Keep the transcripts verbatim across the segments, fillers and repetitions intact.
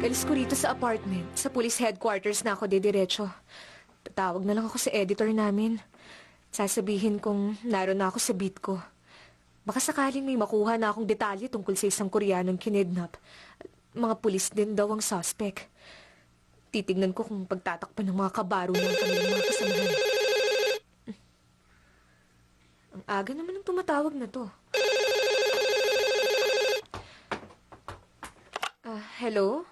Pag-alis ko rito sa apartment, sa police headquarters na ako didiretso. Tatawag na lang ako sa editor namin. Sasabihin kong naroon na ako sa beat ko. Baka sakaling may makuha na akong detalye tungkol sa isang Koreanong kinidnap. Mga pulis din daw ang suspect. Titignan ko kung pagtatakpan ng mga kabaro ng kanilang mga kasamahan. Ang aga naman ng tumatawag na to. Ah, uh, hello?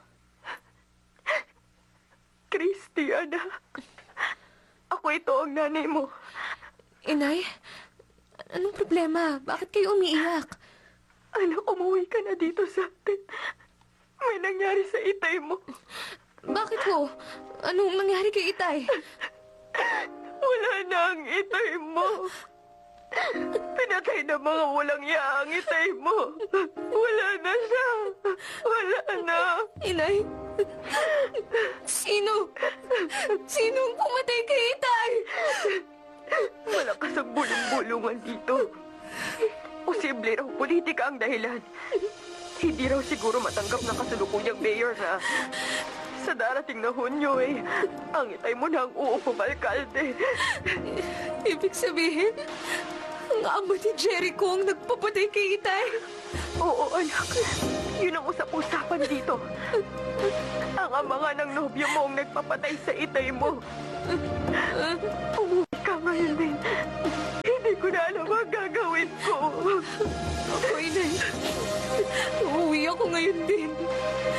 Christiana, ako ito ang nanay mo. Inay, anong problema? Bakit kayo umiiyak? Anak, umuwi ka na dito sa atin. May nangyari sa itay mo. Bakit ho? Anong nangyari kay Itay? Wala na ang itay mo. Pinatay na mga walang iya ang itay mo. Wala na siya. Wala na. Inay, sino? Sino ang pumatay kay Itay? Malakas ang bulong-bulungan dito. Posible raw politika ang dahilan. Hindi raw siguro matanggap ng kasalukuyang mayor na sa darating na Hunyo eh, ang itay mo na ang uupo alkalde. Ibig sabihin, ang ama ni Jericho ang nagpapatay kay Itay. Oo, anak. Yun ang usap-usapan dito. Ang ama nga ng nobyo mo ang nagpapatay sa itay mo. Umuwi ka ngayon din. Hindi ko na alam ang gagawin ko. Ako, Inay. Uuwi ako ngayon din.